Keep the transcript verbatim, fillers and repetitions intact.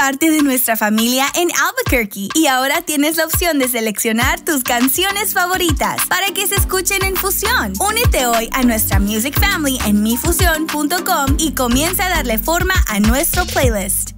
parte de nuestra familia en Albuquerque y ahora tienes la opción de seleccionar tus canciones favoritas para que se escuchen en Fusión. Únete hoy a nuestra Music Family en mi fusión punto com y comienza a darle forma a nuestro playlist.